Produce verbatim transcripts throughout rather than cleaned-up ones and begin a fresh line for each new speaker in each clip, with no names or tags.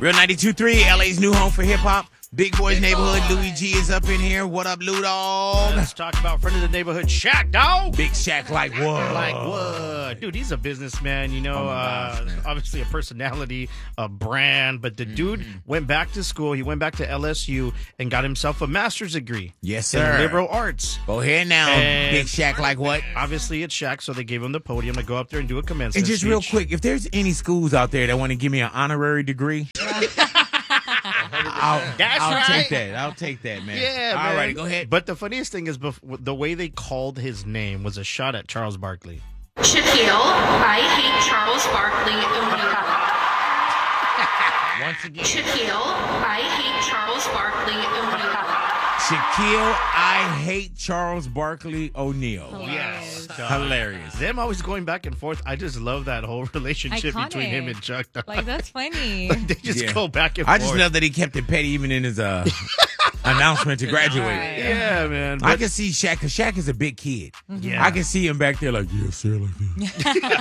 Real ninety-two point three, L A's new home for hip-hop. Big Boys Big Neighborhood. Boy. Louis G is up in here. What up, Lou Dog?
Let's talk about friend of the neighborhood, Shaq, dog.
Big Shaq like what?
Like what? Dude, he's a businessman, you know, oh uh, gosh, obviously a personality, a brand. But the mm-hmm. dude went back to school. He went back to L S U and got himself a master's degree.
Yes, sir.
In liberal arts.
Go ahead now. And Big Shaq like what?
Obviously, it's Shaq, so they gave him the podium to go up there and do a commencement
And just
speech.
real quick, if there's any schools out there that want to give me an honorary degree... I'll,
That's
I'll
right.
take that. I'll take that, man.
Yeah,
All
man.
right, go ahead.
But the funniest thing is bef- the way they called his name was a shot at Charles Barkley.
Shaquille, I hate Charles Barkley O'Neal.
Once again.
Shaquille, I hate Charles Barkley O'Neal.
Shaquille, I hate Charles Barkley O'Neal.
Yes.
Hilarious.
Them always going back and forth. I just love that whole relationship
Iconic.
between him and Chuck.
Like, that's funny.
Like, they just
Yeah.
go back and
I
forth.
just love that he kept it petty even in his uh, announcement to graduate.
Right.
Yeah, man.
I
But,
can see Shaq, because Shaq is a big kid.
yeah.
I can see him back there like, yeah, say it like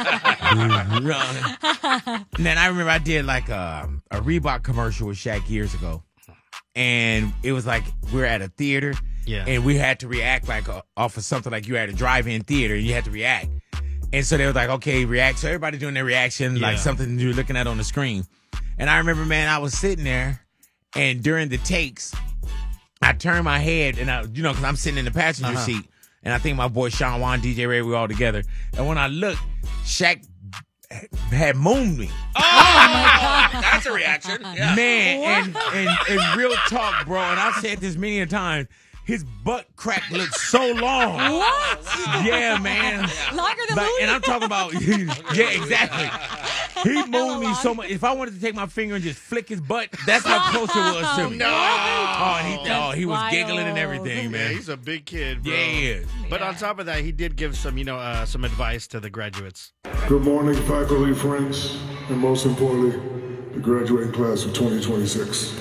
that. And then I remember I did like a, a Reebok commercial with Shaq years ago. And it was like we were at a theater.
Yeah.
And we had to react like uh, off of something like you had a drive-in theater. And you had to react. And so they were like, okay, react. So everybody doing their reaction,
Yeah.
like something you're looking at on the screen. And I remember, man, I was sitting there, and during the takes, I turned my head, and I, you know, because I'm sitting in the passenger
Uh-huh.
seat, and I think my boy Sean Juan, D J Ray, we were all together. And when I looked, Shaq had mooned me.
Oh,
That's a reaction. Yeah.
Man, and, and, and real talk, bro, and I've said this many a time, his butt crack looked so long.
What?
Yeah, man.
Longer than
But,
Louis?
and I'm talking about, yeah, exactly. He moved me so much. If I wanted to take my finger and just flick his butt, that's how close it was to me.
No.
Oh, and he, oh, he was
Wild.
giggling and everything,
Yeah,
man.
he's a big kid, bro.
Yeah, he is.
But
Yeah.
on top of that, he did give some, you know, uh, some advice to the graduates.
Good morning, faculty, friends, and most importantly, the graduating class of twenty twenty-six.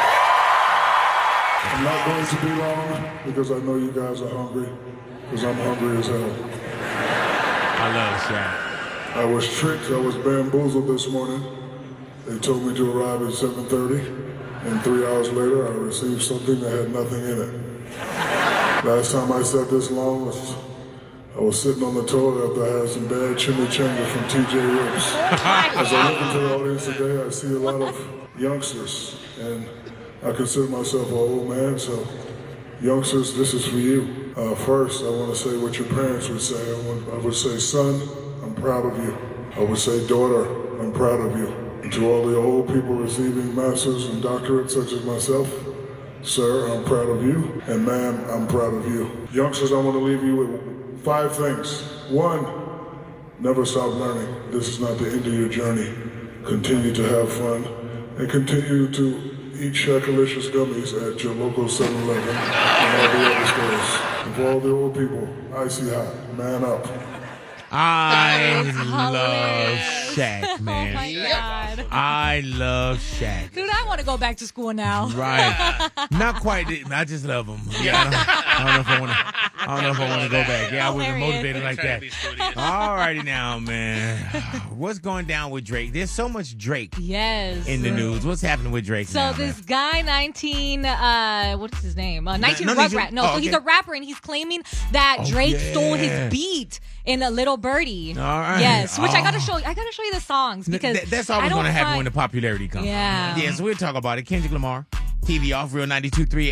I'm not going to be long because I know you guys are hungry, because I'm hungry as hell.
I love Shaq.
I was tricked, I was bamboozled this morning. They told me to arrive at seven thirty, and three hours later I received something that had nothing in it. Last time I sat this long was I was sitting on the toilet after I had some bad chimichanga from T J Ribs. As I look into the audience today, I see a lot of youngsters, and I consider myself an old man, so youngsters, this is for you. Uh, first, I want to say what your parents would say. I, want, I would say, son, I'm proud of you. I would say, daughter, I'm proud of you. And to all the old people receiving masters and doctorates such as myself, sir, I'm proud of you. And ma'am, I'm proud of you. Youngsters, I want to leave you with five things. One, never stop learning. This is not the end of your journey. Continue to have fun and continue to eat Shakalicious gummies at your local seven eleven and all the other stores. And for all the old people, icy hot, man up.
I
That is
love
hilarious.
Shaq, man.
Oh, my God.
I love Shaq.
Dude, I want to go back to school now.
Right. Not quite. I just love him. Yeah. I don't, I don't know if I want to. I don't know if I want to go back. Yeah, I wasn't
Hilarious.
motivated like that. All righty now, man. What's going down with Drake? There's so much Drake
Yes.
in the news. What's happening with Drake
So
now,
this
man?
guy, nineteen, uh, what's his name? Uh, nineteen
no, he's a-
Rugrat. No,
oh,
so he's
okay.
a rapper, and he's claiming that
Oh,
Drake
yeah.
stole his beat in a Little Birdie.
All right.
Yes, which I
Oh.
gotta show. I gotta show you the songs because
Th- that's
I
always
don't
going to happen
find-
when the popularity comes.
Yeah.
Yeah, so we'll talk about it. Kendrick Lamar, T V off, Real ninety-two point three.